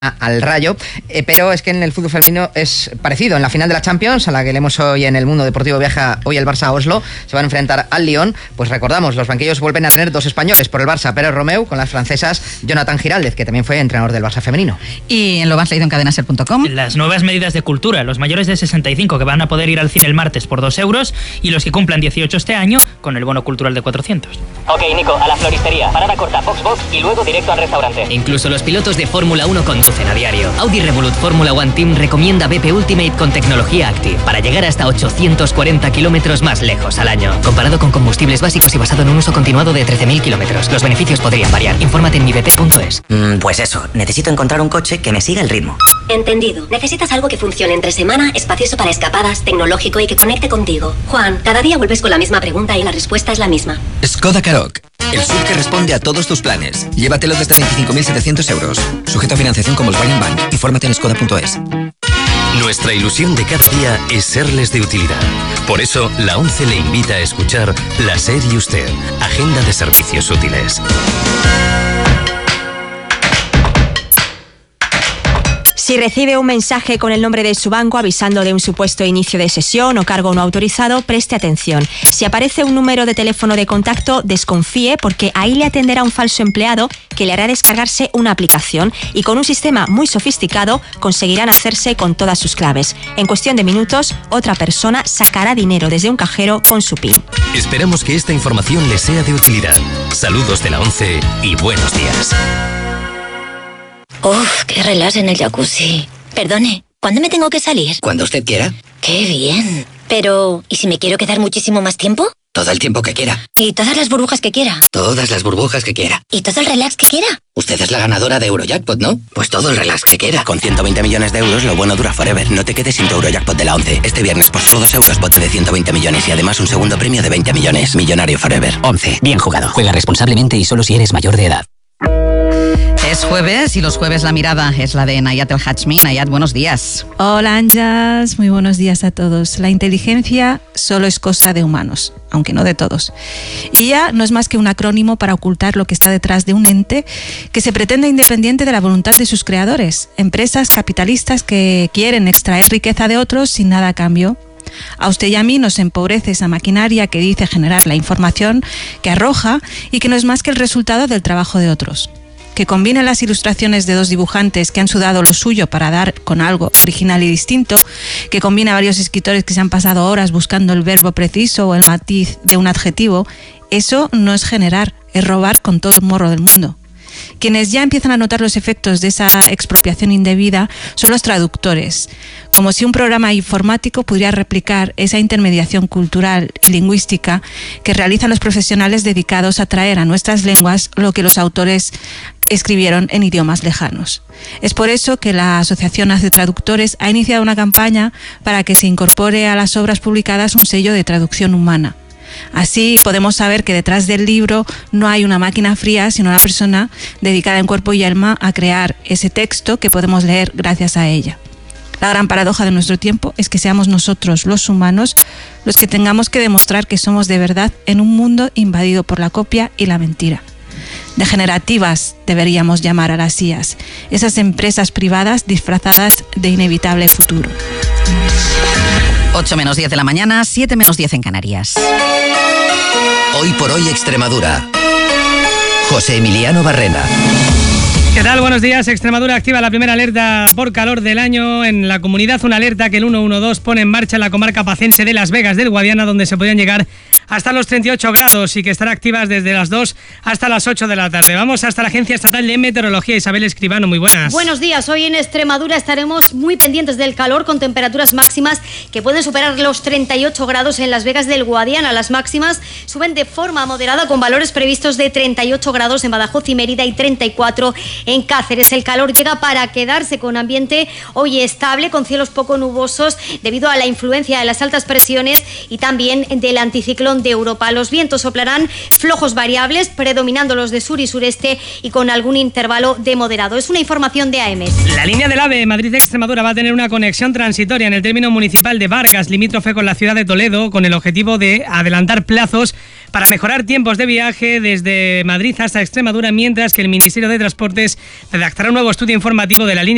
al Rayo, pero es que en el fútbol femenino es parecido. En la final de la Champions, a la que leemos hoy en El Mundo Deportivo, viaja hoy el Barça a Oslo, se van a enfrentar al Lyon. Pues recordamos, los banquillos vuelven a tener dos españoles. Por el Barça, Pérez Romeu, con las francesas Jonathan Giraldez, que también fue entrenador del Barça femenino. Y lo has leído en cadenaser.com. Las nuevas medidas de cultura, los mayores de 65 que van a poder ir al cine el martes por 2 euros y los que cumplan 18 este año con el bono cultural de 400. Ok, Nico, a la floristería, parada corta, Foxbox y luego directo al restaurante. Incluso los pilotos de Fórmula 1 conducen a diario. Audi Revolut Fórmula One Team recomienda BP Ultimate con tecnología Active para llegar hasta 840 kilómetros más lejos al año. Comparado con combustibles básicos y basado en un uso continuado de 13.000 kilómetros. Los beneficios podrían variar. Infórmate en mibp.es. Pues eso, necesito encontrar un coche que me siga el ritmo. Entendido. Necesitas algo que funcione entre semana, espacioso para escapadas, tecnológico y que conecte contigo. Juan, cada día vuelves con la misma pregunta y la respuesta es la misma. Skoda Karoq, el SUV que responde a todos tus planes. Llévatelo desde 25.700 euros. Sujeto a financiación con Volkswagen Bank. Infórmate en skoda.es. Nuestra ilusión de cada día es serles de utilidad. Por eso, la ONCE le invita a escuchar La SER y Usted, Agenda de Servicios Útiles. Si recibe un mensaje con el nombre de su banco avisando de un supuesto inicio de sesión o cargo no autorizado, preste atención. Si aparece un número de teléfono de contacto, desconfíe porque ahí le atenderá un falso empleado que le hará descargarse una aplicación y con un sistema muy sofisticado conseguirán hacerse con todas sus claves. En cuestión de minutos, otra persona sacará dinero desde un cajero con su PIN. Esperamos que esta información les sea de utilidad. Saludos de la ONCE y buenos días. Uf, qué relax en el jacuzzi. Perdone, ¿cuándo me tengo que salir? Cuando usted quiera. ¡Qué bien! Pero, ¿y si me quiero quedar muchísimo más tiempo? Todo el tiempo que quiera. ¿Y todas las burbujas que quiera? Todas las burbujas que quiera. ¿Y todo el relax que quiera? Usted es la ganadora de Eurojackpot, ¿no? Pues todo el relax que quiera. Con 120 millones de euros, lo bueno dura forever. No te quedes sin tu Eurojackpot de la ONCE. Este viernes, por solo 2 euros, bote de 120 millones y además un segundo premio de 20 millones. Millonario forever. ONCE, bien jugado. Juega responsablemente y solo si eres mayor de edad. Es jueves y los jueves la mirada es la de Nayat El Hachmi. Nayat, buenos días. Hola, Anjas. Muy buenos días a todos. La inteligencia solo es cosa de humanos, aunque no de todos. Y ya no es más que un acrónimo para ocultar lo que está detrás de un ente que se pretende independiente de la voluntad de sus creadores. Empresas capitalistas que quieren extraer riqueza de otros sin nada a cambio. A usted y a mí nos empobrece esa maquinaria que dice generar la información que arroja y que no es más que el resultado del trabajo de otros. Que combine las ilustraciones de dos dibujantes que han sudado lo suyo para dar con algo original y distinto, que combine a varios escritores que se han pasado horas buscando el verbo preciso o el matiz de un adjetivo, eso no es generar, es robar con todo el morro del mundo. Quienes ya empiezan a notar los efectos de esa expropiación indebida son los traductores, como si un programa informático pudiera replicar esa intermediación cultural y lingüística que realizan los profesionales dedicados a traer a nuestras lenguas lo que los autores escribieron en idiomas lejanos. Es por eso que la Asociación Hace Traductores ha iniciado una campaña para que se incorpore a las obras publicadas un sello de traducción humana. Así podemos saber que detrás del libro no hay una máquina fría, sino una persona dedicada en cuerpo y alma a crear ese texto que podemos leer gracias a ella. La gran paradoja de nuestro tiempo es que seamos nosotros, los humanos, los que tengamos que demostrar que somos de verdad en un mundo invadido por la copia y la mentira. Degenerativas deberíamos llamar a las IAs, esas empresas privadas disfrazadas de inevitable futuro. 8 menos 10 de la mañana, 7 menos 10 en Canarias. Hoy por hoy Extremadura. José Emiliano Barrena. ¿Qué tal? Buenos días. Extremadura activa la primera alerta por calor del año en la comunidad, una alerta que el 112 pone en marcha en la comarca pacense de Las Vegas del Guadiana, donde se podían llegar hasta los 38 grados y que estará activas desde las 2 hasta las 8 de la tarde. Vamos hasta la Agencia Estatal de Meteorología. Isabel Escribano, muy buenas. Buenos días. Hoy en Extremadura estaremos muy pendientes del calor con temperaturas máximas que pueden superar los 38 grados en Las Vegas del Guadiana. Las máximas suben de forma moderada con valores previstos de 38 grados en Badajoz y Mérida y 34 en Cáceres. El calor llega para quedarse con ambiente hoy estable, con cielos poco nubosos debido a la influencia de las altas presiones y también del anticiclón de Europa. Los vientos soplarán flojos variables, predominando los de sur y sureste y con algún intervalo de moderado. Es una información de AEMET. La línea del AVE Madrid-Extremadura va a tener una conexión transitoria en el término municipal de Vargas, limítrofe con la ciudad de Toledo, con el objetivo de adelantar plazos para mejorar tiempos de viaje desde Madrid hasta Extremadura, mientras que el Ministerio de Transportes redactará un nuevo estudio informativo de la línea